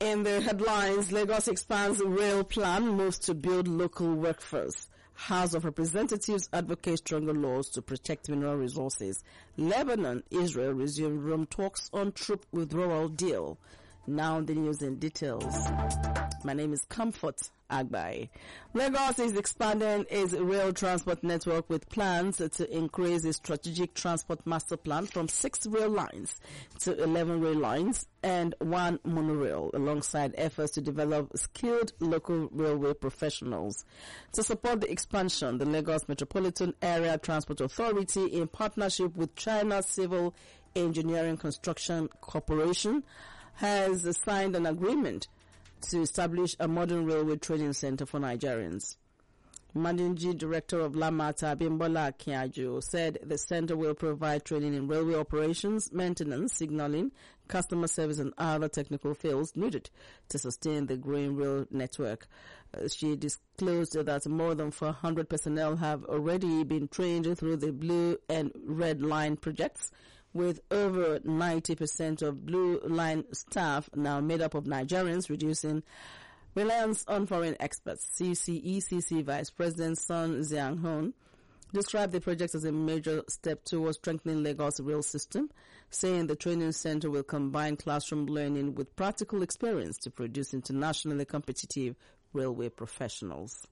In the headlines, Lagos expands rail plan, moves to build local workforce. House of Representatives advocates stronger laws to protect mineral resources. Lebanon, Israel resume Rome talks on troop withdrawal deal. Now the news in details. My name is Comfort Agbai. Lagos is expanding its rail transport network with plans to increase its strategic transport master plan from 6 rail lines to 11 rail lines and 1 monorail, alongside efforts to develop skilled local railway professionals. To support the expansion, the Lagos Metropolitan Area Transport Authority, in partnership with China Civil Engineering Construction Corporation, has signed an agreement to establish a modern railway training center for Nigerians. Managing Director of Lamata, Bimbola Kiajo, said the center will provide training in railway operations, maintenance, signaling, customer service and other technical fields needed to sustain the growing rail network. She disclosed that more than 400 personnel have already been trained through the Blue and Red Line projects, with over 90% of Blue Line staff now made up of Nigerians, reducing reliance on foreign experts. CCECC Vice President Sun Xianghong described the project as a major step towards strengthening Lagos' rail system, saying the training center will combine classroom learning with practical experience to produce internationally competitive railway professionals.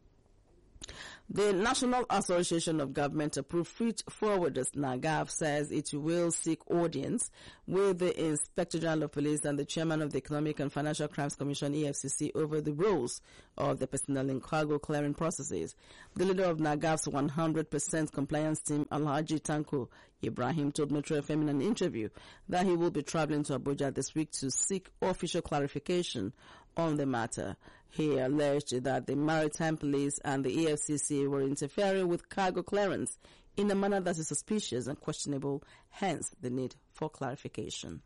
The National Association of Government-Approved Freight Forwarders, NAGAF, says it will seek audience with the Inspector General of Police and the Chairman of the Economic and Financial Crimes Commission, EFCC, over the roles of the personnel in cargo clearing processes. The leader of NAGAF's 100% compliance team, Alhaji Tanko Ibrahim, told Metro FM in an interview that he will be traveling to Abuja this week to seek official clarification on the matter. He alleged that the Maritime Police and the EFCC were interfering with cargo clearance in a manner that is suspicious and questionable, hence the need for clarification.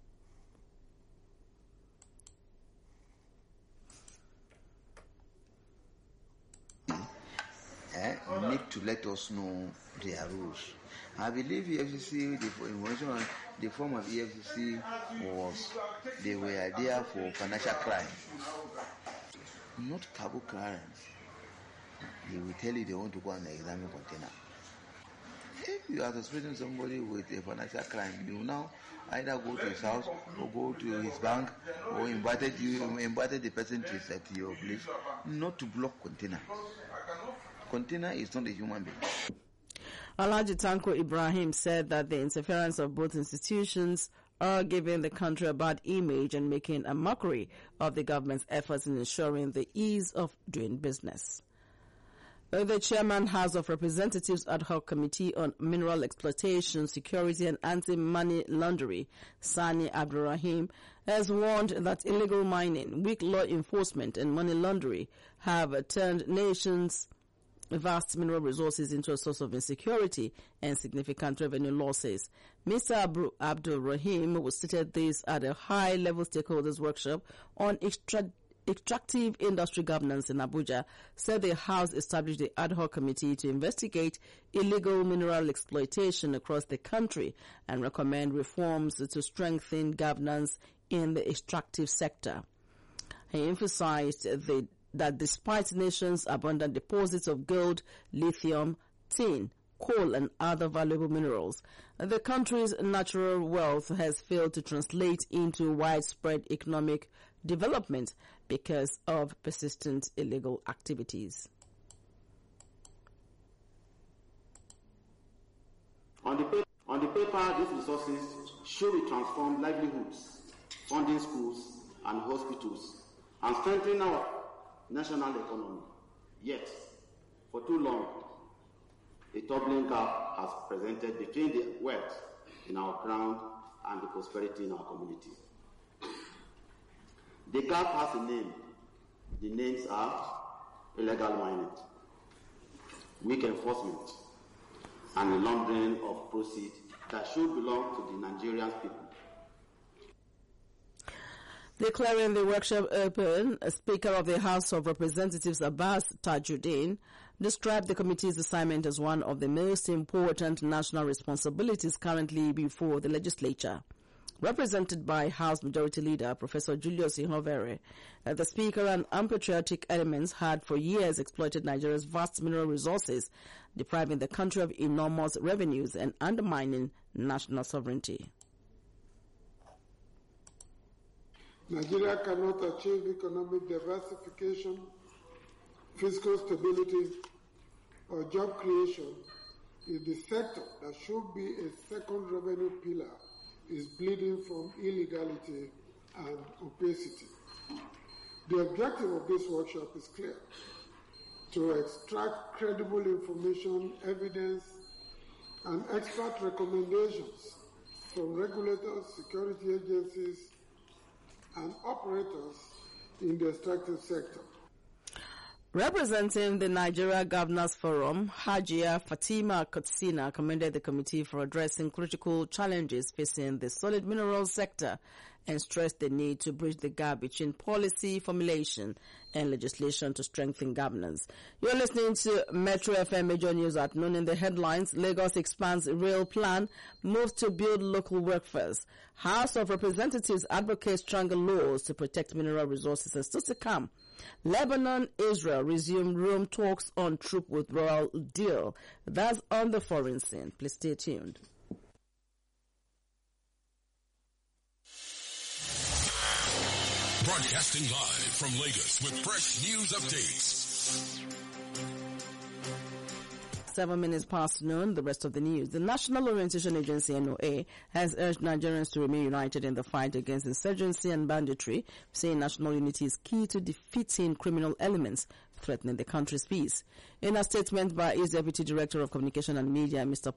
Need to let us know their rules. I believe EFCC, the form of EFCC was, they were there for financial crime, not cargo clearance. They will tell you they want to go and examine container. If you are suspecting somebody with a financial crime, you now either go to his house or go to his bank or invited the person to your place, not to block container. Container is not a human being. Alhaji Tanko Ibrahim said that the interference of both institutions are giving the country a bad image and making a mockery of the government's efforts in ensuring the ease of doing business. The Chairman, House of Representatives Ad Hoc Committee on Mineral Exploitation, Security and Anti-Money Laundering, Sani Abdurrahim, has warned that illegal mining, weak law enforcement and money laundering have turned nations' vast mineral resources into a source of insecurity and significant revenue losses. Mr. Abdul Rahim stated this at a high-level stakeholders workshop on extractive industry governance in Abuja, said the House established the ad hoc committee to investigate illegal mineral exploitation across the country and recommend reforms to strengthen governance in the extractive sector. He emphasized that despite nations' abundant deposits of gold, lithium, tin, coal and other valuable minerals, the country's natural wealth has failed to translate into widespread economic development because of persistent illegal activities. On the paper, these resources should be transformed livelihoods, funding schools and hospitals, and strengthen our national economy. Yet, for too long, a turbulent gap has presented between the wealth in our ground and the prosperity in our community. The gap has a name. The names are illegal mining, weak enforcement, and the laundering of proceeds that should belong to the Nigerian people. Declaring the workshop open, Speaker of the House of Representatives Abbas Tajuddin described the committee's assignment as one of the most important national responsibilities currently before the legislature. represented by House Majority Leader Professor Julius Ihovere. The Speaker and unpatriotic elements had for years exploited Nigeria's vast mineral resources, depriving the country of enormous revenues and undermining national sovereignty. Nigeria cannot achieve economic diversification, fiscal stability, or job creation if the sector that should be a second revenue pillar is bleeding from illegality and opacity. The objective of this workshop is clear: to extract credible information, evidence, and expert recommendations from regulators, security agencies, and operators in the extractive sector. Representing the Nigeria Governors Forum, Hajia Fatima Kotsina commended the committee for addressing critical challenges facing the solid mineral sector and stressed the need to bridge the gap between policy formulation and legislation to strengthen governance. You're listening to Metro FM Major News at noon. In the headlines: Lagos expands rail plan, moves to build local workforce. House of Representatives advocates stronger laws to protect mineral resources. And still to come, Lebanon, Israel resume Rome talks on troop withdrawal deal. That's on the foreign scene. Please stay tuned. Broadcasting live from Lagos with fresh news updates. 7 minutes past noon, the rest of the news. The National Orientation Agency, NOA, has urged Nigerians to remain united in the fight against insurgency and banditry, saying national unity is key to defeating criminal elements threatening the country's peace. In a statement by its Deputy Director of Communication and Media, Mr.